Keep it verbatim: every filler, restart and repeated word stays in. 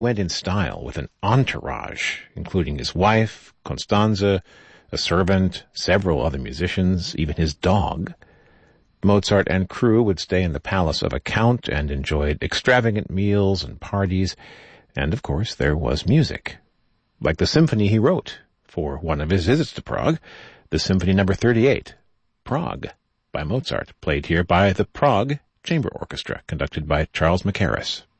went in style with an entourage, including his wife, Constanze, a servant, several other musicians, even his dog. Mozart and crew would stay in the palace of a count and enjoyed extravagant meals and parties, and of course there was music. Like the symphony he wrote for one of his visits to Prague, the Symphony Number thirty-eight, Prague, by Mozart, played here by the Prague Chamber Orchestra, conducted by Charles Mackerras.